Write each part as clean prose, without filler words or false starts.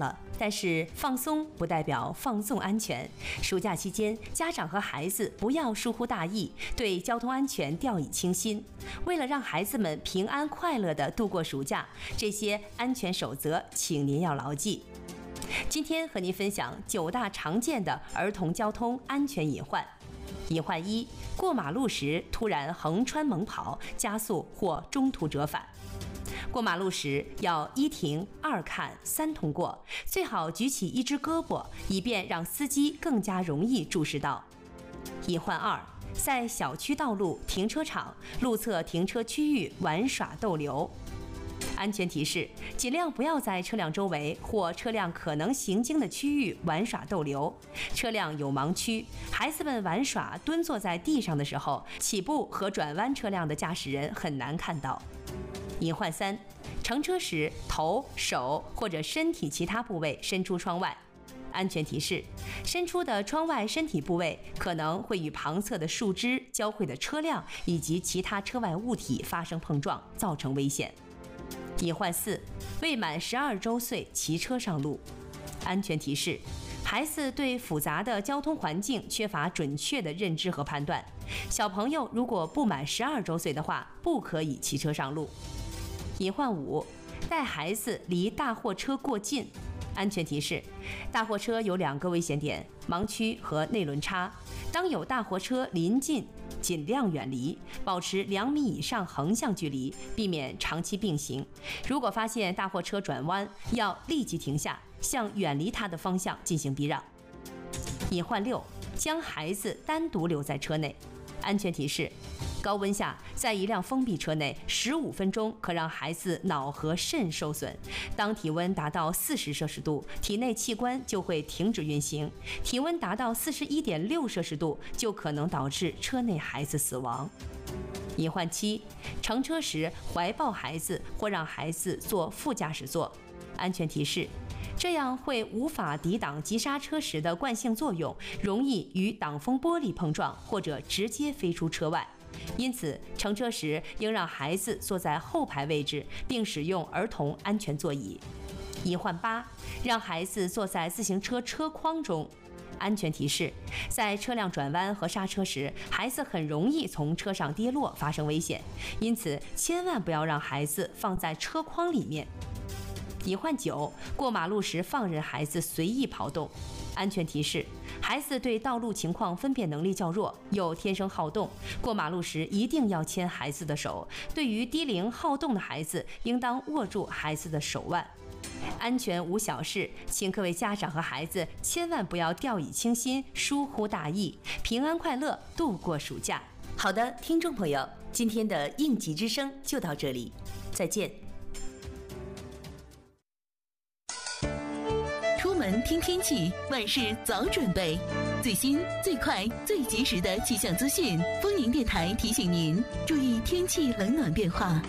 了，但是放松不代表放纵安全。暑假期间，家长和孩子不要疏忽大意，对交通安全掉以轻心。为了让孩子们平安快乐地度过暑假，这些安全守则，请您要牢记。今天和您分享9大常见的儿童交通安全隐患。隐患1：过马路时突然横穿猛跑，加速或中途折返。过马路时要1停2看3通过，最好举起一只胳膊，以便让司机更加容易注视到。隐患2：在小区道路、停车场、路侧停车区域玩耍逗留。安全提示：尽量不要在车辆周围或车辆可能行经的区域玩耍逗留。车辆有盲区，孩子们玩耍蹲坐在地上的时候，起步和转弯车辆的驾驶人很难看到。隐患3：乘车时头、手或者身体其他部位伸出窗外。安全提示：伸出的窗外身体部位可能会与旁侧的树枝、交汇的车辆以及其他车外物体发生碰撞，造成危险。隐患4：未满12周岁骑车上路。安全提示：孩子对复杂的交通环境缺乏准确的认知和判断，小朋友如果不满12周岁的话，不可以骑车上路。隐患5：带孩子离大货车过近。安全提示：大货车有2个危险点，盲区和内轮差。当有大货车临近，尽量远离，保持2米以上横向距离，避免长期并行。如果发现大货车转弯，要立即停下，向远离它的方向进行避让。隐患6：将孩子单独留在车内。安全提示：高温下，在一辆封闭车内15分钟可让孩子脑和肾受损。当体温达到40摄氏度，体内器官就会停止运行；体温达到41.6摄氏度，就可能导致车内孩子死亡。隐患7：乘车时怀抱孩子或让孩子坐副驾驶座。安全提示：这样会无法抵挡急刹车时的惯性作用，容易与挡风玻璃碰撞，或者直接飞出车外。因此，乘车时应让孩子坐在后排位置，并使用儿童安全座椅。隐患8：让孩子坐在自行车车筐中。安全提示：在车辆转弯和刹车时，孩子很容易从车上跌落，发生危险，因此千万不要让孩子放在车筐里面。隐患9：过马路时放任孩子随意跑动。安全提示：孩子对道路情况分辨能力较弱，又天生好动，过马路时一定要牵孩子的手。对于低龄好动的孩子，应当握住孩子的手腕。安全无小事，请各位家长和孩子千万不要掉以轻心、疏忽大意，平安快乐度过暑假。好的，听众朋友，今天的应急之声就到这里，再见。 出门听天气，万事早准备。最新、最快、最及时的气象资讯，丰宁电台提醒您注意天气冷暖变化。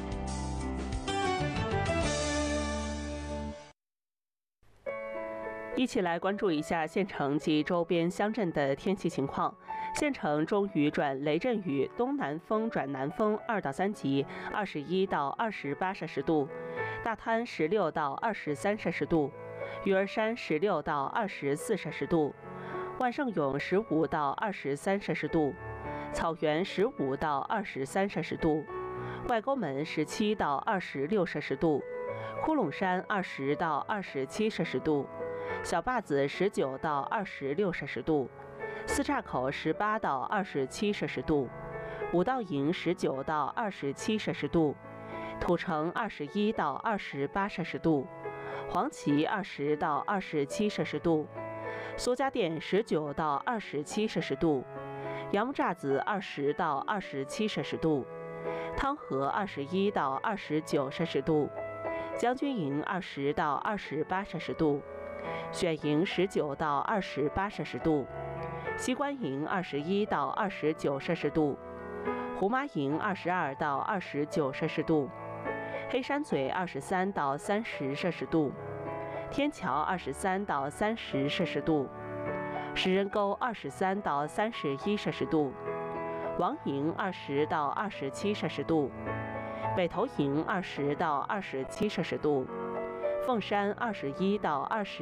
一起来关注一下县城及周边乡镇的天气情况。县城中雨转雷阵雨，东南风转南风2到3级，21到28摄氏度；大滩16到23摄氏度；鱼儿山16到24摄氏度；万盛涌15到23摄氏度；草原15到23摄氏度；外沟门17到26摄氏度；窟窿山20到27摄氏度；小坝子19到26摄氏度；四岔口18到27摄氏度；五道营19到27摄氏度；土城21到28摄氏度；黄岐20到27摄氏度；苏家店19到27摄氏度；杨木栅子20到27摄氏度；汤河21到29摄氏度；将军营20到28摄氏度；选营19到28摄氏度；西关营21到29摄氏度；胡麻营22到29摄氏度；黑山嘴23到30摄氏度；天桥23到30摄氏度；石人沟23到31摄氏度；王营20到27摄氏度；北头营20到27摄氏度；凤山21到20